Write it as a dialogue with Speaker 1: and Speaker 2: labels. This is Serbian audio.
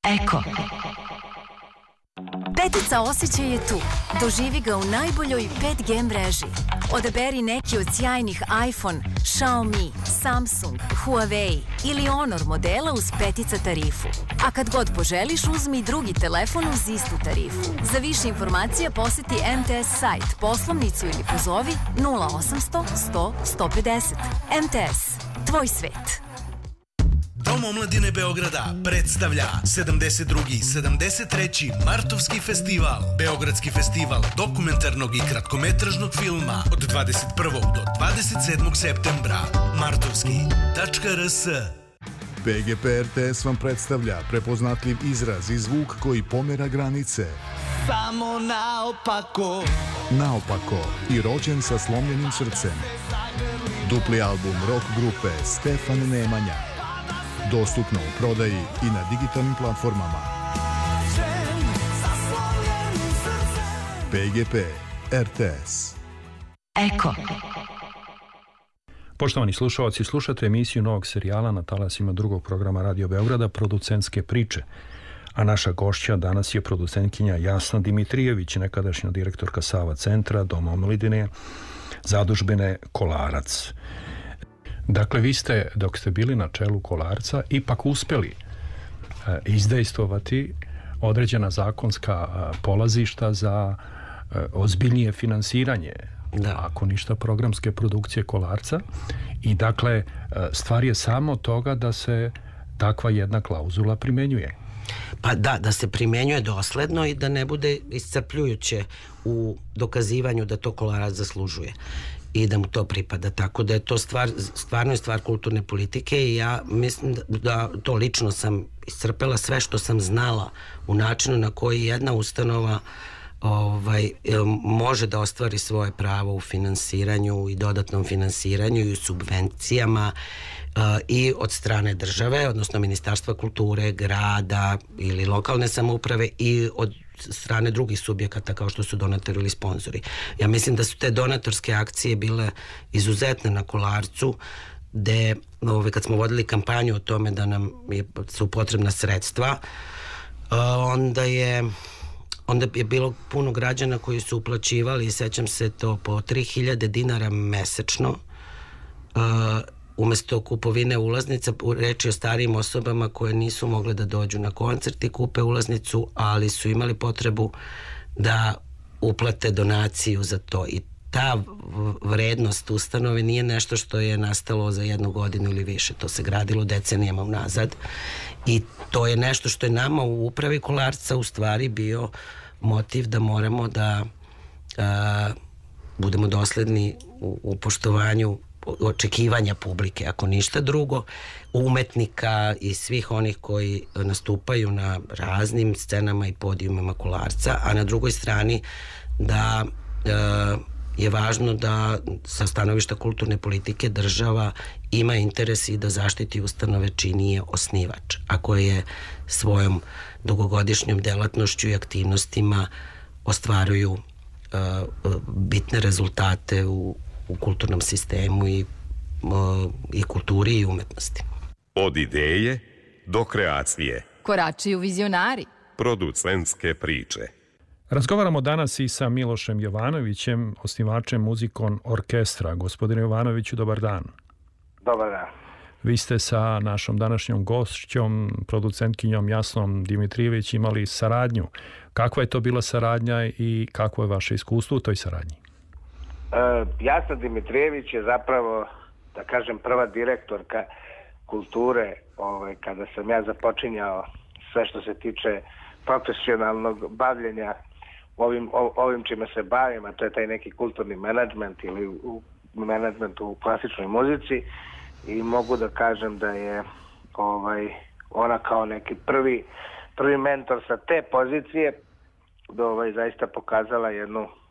Speaker 1: Eko. Petica osjećaj je tu. Doživi ga u najboljoj 5G mreži. Odaberi neki od sjajnih iPhone, Xiaomi, Samsung, Huawei ili Honor modela uz petica tarifu. A kad god poželiš, uzmi drugi telefon uz istu tarifu. Za više informacija posjeti MTS sajt, poslovnicu ili pozovi 0800 100 150. MTS. Tvoj svet.
Speaker 2: Dom omladine Beograda predstavlja 72. i 73. Martovski festival. Beogradski festival dokumentarnog i kratkometražnog filma od 21. do 27. septembra. Martovski.rs.
Speaker 3: PGP RTS vam predstavlja prepoznatljiv izraz i zvuk koji pomera granice.
Speaker 4: Samo naopako.
Speaker 3: Naopako i rođen sa slomljenim srcem. Dupli album rock grupe Stefan Nemanja. Dostupno u prodaji i na digitalnim platformama. PGP RTS.
Speaker 1: Eko.
Speaker 5: Poštovani slušalci, slušate emisiju novog serijala na talasima drugog programa Radio Beograda Producentske priče. A naša gošća danas je producentkinja Jasna Dimitrijević, nekadašnja direktorka Sava centra, Doma omladine, zadužbine Kolarac. Dakle, vi ste, dok ste bili na čelu Kolarca, ipak uspjeli izdejstvovati određena zakonska polazišta za ozbiljnije finansiranje, ako ništa, programske produkcije Kolarca. I dakle, stvar je samo toga da se takva jedna klauzula primjenjuje.
Speaker 6: Pa da se primjenjuje dosledno i da ne bude iscrpljujuće u dokazivanju da to Kolarac zaslužuje i da mu to pripada. Tako da je to stvarno je stvar kulturne politike i ja mislim da to lično sam iscrpela sve što sam znala u načinu na koji jedna ustanova može da ostvari svoje pravo u finansiranju i dodatnom finansiranju i u subvencijama i od strane države, odnosno Ministarstva kulture, grada ili lokalne samouprave i od strane drugih subjekata kao što su donatori ili sponzori. Ja mislim da su te donatorske akcije bile izuzetne na Kolarcu, gde kad smo vodili kampanju o tome da nam su potrebna sredstva, onda je bilo puno građana koji su uplaćivali, sećam se to, po 3000 dinara mesečno, umesto kupovine ulaznica. Reč je o starijim osobama koje nisu mogle da dođu na koncert i kupe ulaznicu, ali su imali potrebu da uplate donaciju za to. I ta vrednost ustanove nije nešto što je nastalo za 1 godinu ili više. To se gradilo decenijama unazad i to je nešto što je nama u upravi Kolarca u stvari bio motiv da moramo da budemo dosledni u poštovanju očekivanja publike, ako ništa drugo, umetnika i svih onih koji nastupaju na raznim scenama i podijumima Kolarca, a na drugoj strani da je važno da sa stanovišta kulturne politike država ima interes i da zaštiti ustanove čiji nije osnivač, a koje je svojom dugogodišnjom delatnošću i aktivnostima ostvaruju bitne rezultate u kulturnom sistemu i kulturi i umetnosti.
Speaker 7: Od ideje do kreacije.
Speaker 8: Koračuju vizionari.
Speaker 7: Producentske priče.
Speaker 5: Razgovaramo danas i sa Milošem Jovanovićem, osnivačem Muzikon orkestra. Gospodine Jovanoviću, dobar dan.
Speaker 9: Dobar dan.
Speaker 5: Vi ste sa našom današnjom gošćom, producentkinjom Jasnom Dimitrijević, imali saradnju. Kakva je to bila saradnja i kakvo je vaše iskustvo u toj saradnji?
Speaker 9: Jasna Dimitrijević je zapravo, da kažem, prva direktorka kulture kada sam ja započinjao sve što se tiče profesionalnog bavljenja ovim čime se bavim, a to je taj neki kulturni menadžment ili menadžment u klasičnoj muzici, i mogu da kažem da je ona kao neki prvi mentor sa te pozicije zaista pokazala jednu